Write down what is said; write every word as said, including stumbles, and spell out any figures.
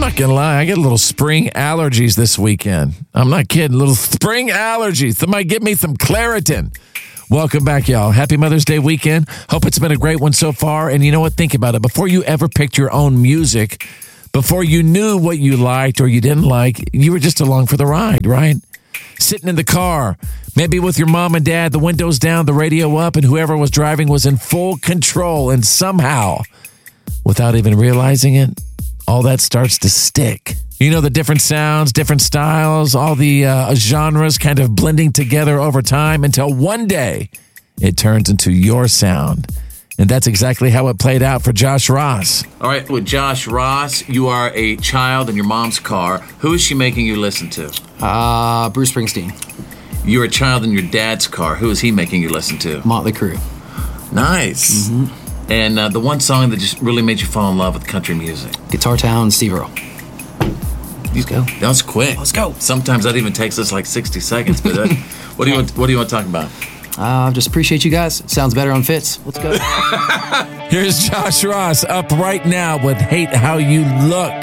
not going to lie. I get a little spring allergies this weekend. I'm not kidding. Little spring allergies. Somebody give me some Claritin. Welcome back, y'all. Happy Mother's Day weekend. Hope it's been a great one so far. And you know what? Think about it. Before you ever picked your own music, before you knew what you liked or you didn't like, you were just along for the ride, right? Sitting in the car, maybe with your mom and dad, the windows down, the radio up, and whoever was driving was in full control. And somehow, without even realizing it, all that starts to stick. You know, the different sounds, different styles, all the uh, genres kind of blending together over time until one day it turns into your sound. And that's exactly how it played out for Josh Ross. All right, with Josh Ross, you are a child in your mom's car. Who is she making you listen to? Uh, Bruce Springsteen. You're a child in your dad's car. Who is he making you listen to? Motley Crue. Nice. Mm-hmm. And uh, the one song that just really made you fall in love with country music? Guitar Town, Steve Earle. Let's go. That was quick. Let's go. Sometimes that even takes us like sixty seconds. But uh, what do you want? What do you want to talk about? Uh, just appreciate you guys. Sounds better on Fitz. Let's go. Here's Josh Ross up right now with Hate How You Look.